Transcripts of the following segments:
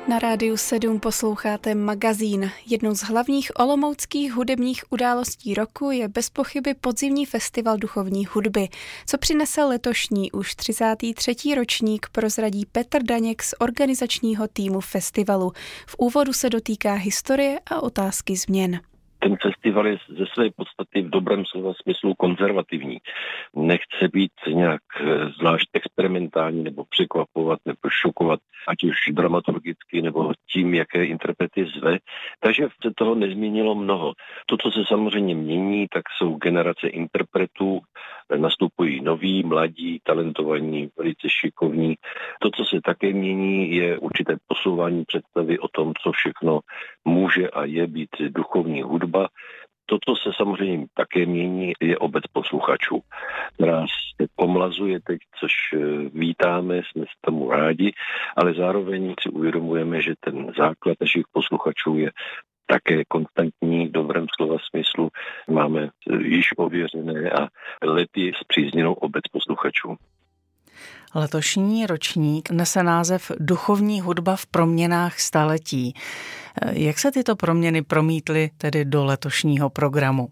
Na Rádiu 7 posloucháte Magazín. Jednou z hlavních olomouckých hudebních událostí roku je bezpochyby podzimní festival duchovní hudby. Co přinese letošní už 33. ročník, prozradí Petr Daněk z organizačního týmu festivalu. V úvodu se dotýká historie a otázky změn. Ten festival je ze své podstaty v dobrém slova smyslu konzervativní. Nechce být nějak zvlášť experimentální nebo překvapovat nebo šokovat, ať už dramaturgicky nebo tím, jaké interprety zve. Takže se toho nezměnilo mnoho. To, co se samozřejmě mění, tak jsou generace interpretů, nastupují noví, mladí, talentovaní, velice šikovní. To, co se také mění, je určité posouvání představy o tom, co všechno může a je být duchovní hudba. To, co se samozřejmě také mění, je obec posluchačů, která se pomlazuje teď, což vítáme, jsme s tomu rádi, ale zároveň si uvědomujeme, že ten základ našich posluchačů je také konstantní, v dobrém slova smyslu. Máme již ověřené a lety spřízněnou obec posluchačů. Letošní ročník nese název Duchovní hudba v proměnách staletí. Jak se tyto proměny promítly tedy do letošního programu?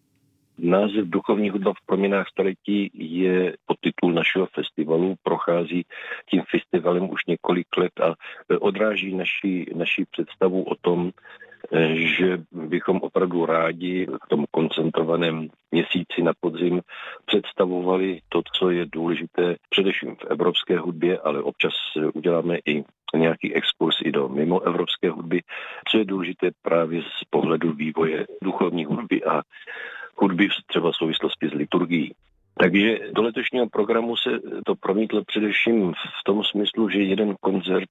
Název Duchovní hudba v proměnách staletí je podtitul našeho festivalu, prochází tím festivalem už několik let a odráží naši představu o tom, že bychom opravdu rádi v tom koncentrovaném měsíci na podzim představovali to, co je důležité především v evropské hudbě, ale občas uděláme i nějaký exkurs i do mimo evropské hudby, co je důležité právě z pohledu vývoje duchovní hudby a hudby třeba v souvislosti s liturgií. Takže do letošního programu se to promítlo především v tom smyslu, že jeden koncert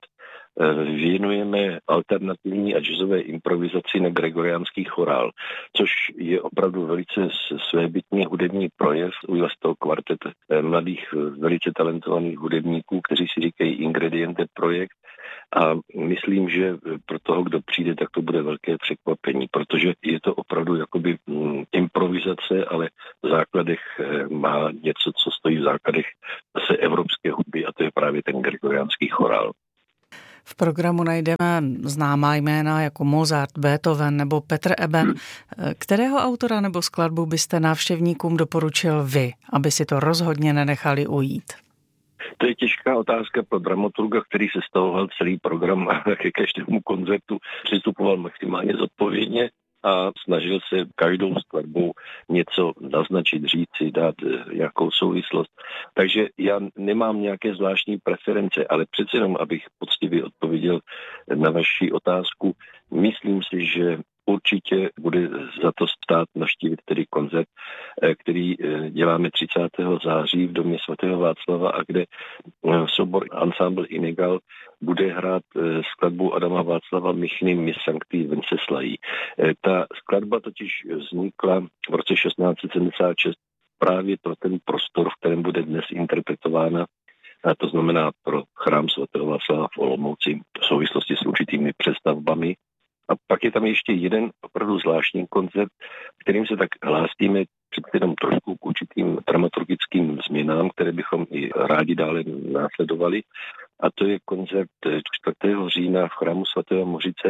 věnujeme alternativní a jazzové improvizaci na gregoriánský chorál, což je opravdu velice svébytný hudební projev. Udělal z toho kvartet mladých, velice talentovaných hudebníků, kteří si říkají Ingrediente projekt. A myslím, že pro toho, kdo přijde, tak to bude velké překvapení, protože je to opravdu jakoby improvizace, ale v základech má něco, co stojí v základech zase evropské hudby, a to je právě ten gregoriánský chorál. V programu najdeme známá jména jako Mozart, Beethoven nebo Petr Eben. Kterého autora nebo skladbu byste návštěvníkům doporučil vy, aby si to rozhodně nenechali ujít? To je těžká otázka pro dramaturga, který se stavoval celý program a ke každému koncertu přistupoval maximálně zodpovědně a snažil se každou skladbou něco naznačit, říci, dát nějakou souvislost. Takže já nemám nějaké zvláštní preference, ale přece jenom, abych poctivě odpověděl na vaši otázku, myslím si, že určitě bude za to stát navštívit tedy koncert, který děláme 30. září v domě svatého Václava a kde soubor Ensemble Inegal bude hrát skladbu Adama Václava Michny Mis Sancti Venceslaí. Ta skladba totiž vznikla v roce 1676 právě pro ten prostor, v kterém bude dnes interpretována, a to znamená pro chrám svatého Václava v Olomouci v souvislosti s určitými přestavbami. A pak je tam ještě jeden opravdu zvláštní koncert, kterým se tak hlásíme přece jenom trošku k určitým dramaturgickým změnám, které bychom i rádi dále následovali. A to je koncert 4. října v chrámu svatého Mořice,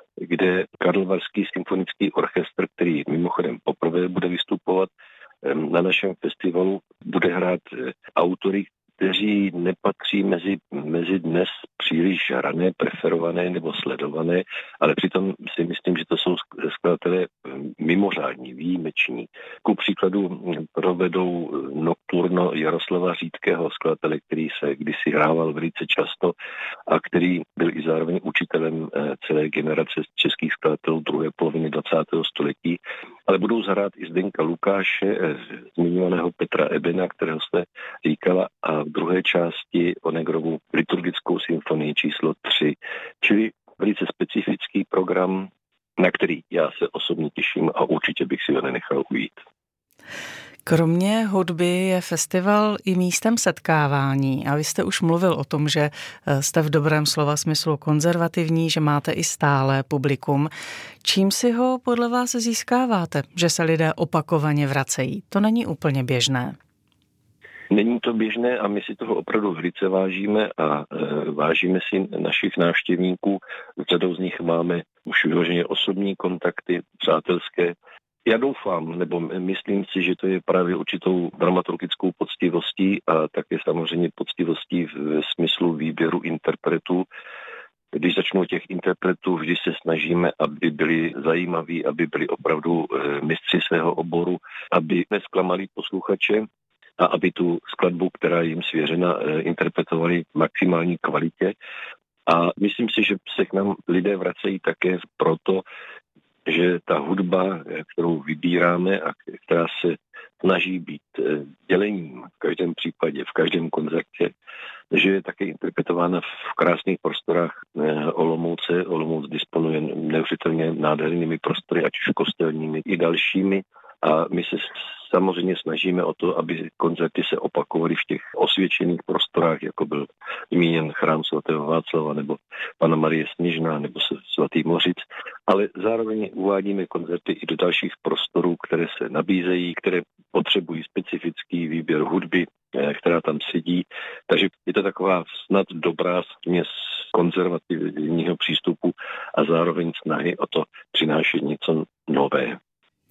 kde Karlovarský symfonický orchestr, který mimochodem poprvé bude vystupovat na našem festivalu, bude hrát autory, kteří nepatří mezi dnes příliš rané, preferované nebo sledované, ale přitom si myslím, že to jsou skladatelé mimořádní, výjimeční. Ku příkladu provedou Nocturno Jaroslava Řídkého, skladatele, který se kdysi hrával velice často a který byl i zároveň učitelem celé generace českých skladatelů druhé poloviny 20. století, ale budou zahrát i Zdenka Lukáše, zmiňovaného Petra Ebena, kterého jste říkala, a v druhé části Onegrovu liturgickou symfonii číslo 3, čili velice specifický program, na který já se osobně těším a určitě bych si ho nenechal ujít. Kromě hudby je festival i místem setkávání a vy jste už mluvil o tom, že jste v dobrém slova smyslu konzervativní, že máte i stálé publikum. Čím si ho podle vás získáváte, že se lidé opakovaně vracejí? To není úplně běžné. Není to běžné a my si toho opravdu velice vážíme a vážíme si našich návštěvníků. S řadou z nich máme už vyloženě osobní kontakty, přátelské. Já doufám, nebo myslím si, že to je právě určitou dramaturgickou poctivostí a také samozřejmě poctivostí v smyslu výběru interpretů. Když začnu těch interpretů, vždy se snažíme, aby byli zajímaví, aby byli opravdu mistři svého oboru, aby nezklamali posluchače a aby tu skladbu, která je jim svěřena, interpretovali v maximální kvalitě. A myslím si, že se k nám lidé vracejí také proto, že ta hudba, kterou vybíráme a která se snaží být dělením v každém případě, v každém koncertě, že je také interpretována v krásných prostorách Olomouce. Olomouc disponuje neuvěřitelně nádhernými prostory, ať už kostelními i dalšími. A my se samozřejmě snažíme o to, aby koncerty se opakovaly v těch osvědčených prostorách, jako byl zmíněn chrám svatého Václava nebo Panna Marie Sněžná nebo svatý Mořic, ale zároveň uvádíme koncerty i do dalších prostorů, které se nabízejí, které potřebují specifický výběr hudby, která tam sedí. Takže je to taková snad dobrá směs konzervativního přístupu a zároveň snahy o to přinášet něco nové.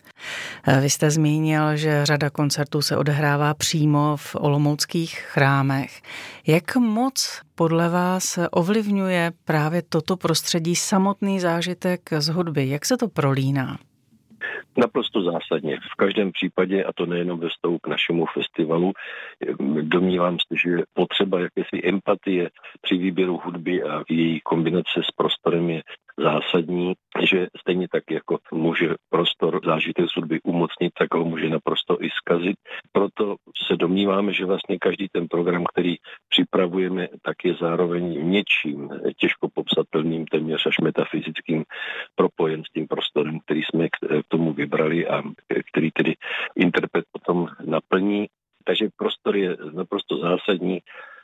Vy jste zmínil, že řada koncertů se odehrává přímo v olomouckých chrámech. Jak moc podle vás ovlivňuje právě toto prostředí samotný zážitek z hudby? Jak se to prolíná? Naprosto zásadně. V každém případě, a to nejenom ve vztahu k našemu festivalu, domnívám se, že potřeba jakési empatie při výběru hudby a její kombinace s prostorem je zásadní, že stejně tak, jako může prostor zážitek z hudby umocnit, tak ho může naprosto i zkazit. Proto se domníváme, že vlastně každý ten program, který připravujeme, tak je zároveň něčím těžko popsatelným, téměř až metafyzickým propojen s tím prostorem, který jsme k tomu vybrali a který tedy interpret potom naplní. Takže prostor je naprosto zásadní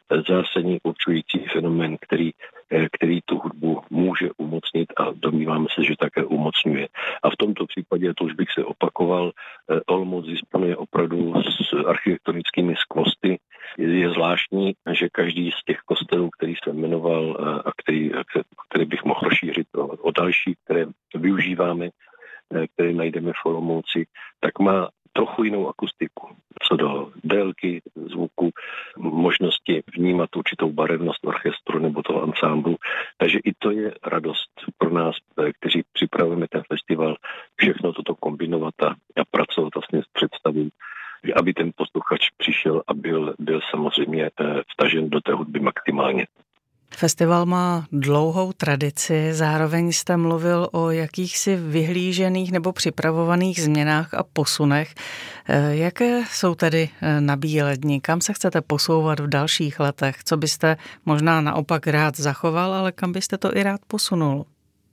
určující fenomén, který tu hudbu může umocnit a domníváme se, že také umocňuje. A v tomto případě, to už bych se opakoval, Olomouc disponuje opravdu s architektonickými skvosty. Je zvláštní, že každý z těch kostelů, který jsem jmenoval a který bych mohl rozšířit o další, které využíváme, které najdeme v Olomouci, tak má trochu jinou akustiku, co do délky zvuku, možnosti vnímat určitou barevnost orchestru nebo toho ansámblu. Takže i to je radost pro nás, kteří připravujeme ten festival, všechno toto kombinovat a pracovat vlastně s představou, aby ten posluchač přišel a byl samozřejmě vtažen do té hudby maximálně. Festival má dlouhou tradici, zároveň jste mluvil o jakýchsi vyhlížených nebo připravovaných změnách a posunech. Jaké jsou tedy na bílé dni? Kam se chcete posouvat v dalších letech? Co byste možná naopak rád zachoval, ale kam byste to i rád posunul?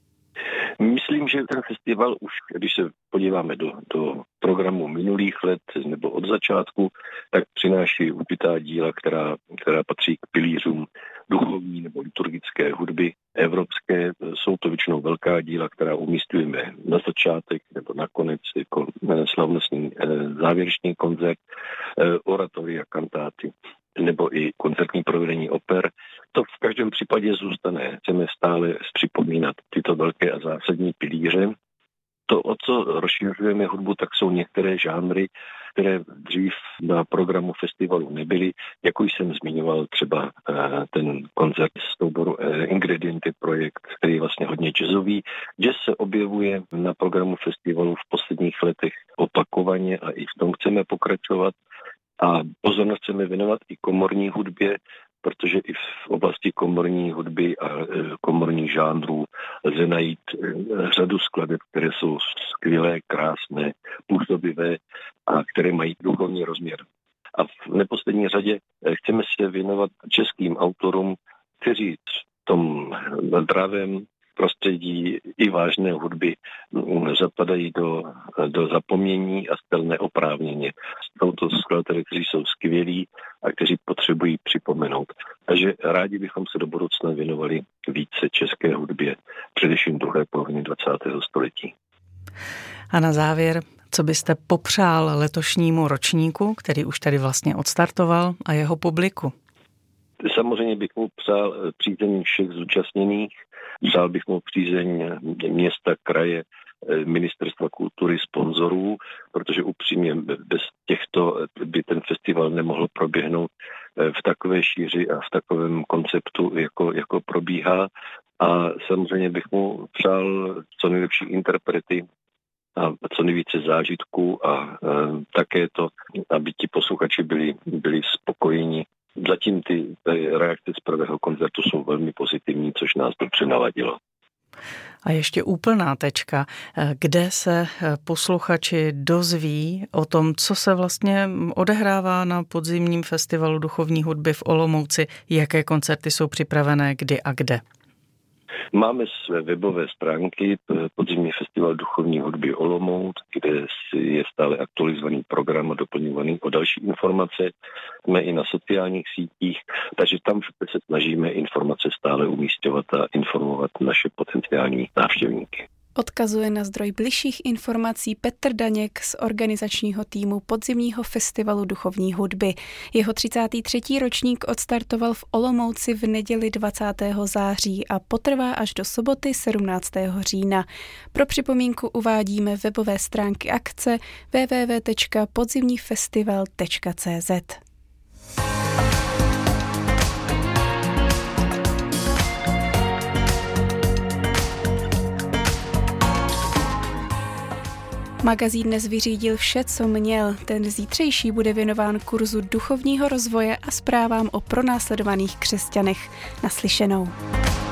Myslím, že ten festival už, když se podíváme do programu minulých let nebo od začátku, tak přináší určitá díla, která patří k pilířům duchovní nebo liturgické hudby evropské. Jsou to většinou velká díla, která umístujeme na začátek nebo na konec jako slavnostní závěrečný koncert, oratoria, kantáty nebo i koncertní provedení oper. To v každém případě zůstane. Chceme stále připomínat tyto velké a zásadní pilíře. To, o co rozšiřujeme hudbu, tak jsou některé žánry, které dřív na programu festivalu nebyly. Jako jsem zmiňoval třeba ten koncert z souboru Ingredienty projekt, který je vlastně hodně jazzový. Jazz se objevuje na programu festivalu v posledních letech opakovaně a i v tom chceme pokračovat. A pozornost chceme věnovat i komorní hudbě, protože i v oblasti komorní hudby a komorních žánrů lze najít řadu skladeb, které jsou skvělé, krásné, působivé a které mají duchovní rozměr. A v neposlední řadě chceme se věnovat českým autorům, kteří v tom dravém prostředí i vážné hudby zapadají do zapomnění a zcela neoprávněně. Jsou to skladatelé, kteří jsou skvělí a kteří potřebují připomenout. Takže rádi bychom se do budoucna věnovali více české hudbě, především druhé poloviny 20. století. A na závěr, Co byste popřál letošnímu ročníku, který už tady vlastně odstartoval, a jeho publiku? Samozřejmě bych mu přál přízeň všech zúčastněných, přál bych mu přízeň města, kraje, ministerstva kultury, sponzorů, protože upřímně bez těchto by ten festival nemohl proběhnout v takové šíři a v takovém konceptu, jako probíhá. A samozřejmě bych mu přál co nejlepší interprety a co nejvíce zážitků a také to, aby ti posluchači byli spokojeni. Zatím ty reakce z prvého koncertu jsou velmi pozitivní, což nás dobře naladilo. A ještě úplná tečka, kde se posluchači dozví o tom, co se vlastně odehrává na podzimním festivalu duchovní hudby v Olomouci, jaké koncerty jsou připravené, kdy a kde? Máme své webové stránky Podzimní festival duchovní hudby Olomouc, kde je stále aktualizovaný program a doplňovaný o další informace. Jsme i na sociálních sítích, takže tam se snažíme informace stále umísťovat a informovat naše potenciální návštěvníky. Odkazuje na zdroj bližších informací Petr Daněk z organizačního týmu Podzimního festivalu duchovní hudby. Jeho 33. ročník odstartoval v Olomouci v neděli 20. září a potrvá až do soboty 17. října. Pro připomínku uvádíme webové stránky akce www.podzimnifestival.cz. Magazín dnes vyřídil vše, co měl. Ten zítřejší bude věnován kurzu duchovního rozvoje a zprávám o pronásledovaných křesťanech. Naslyšenou.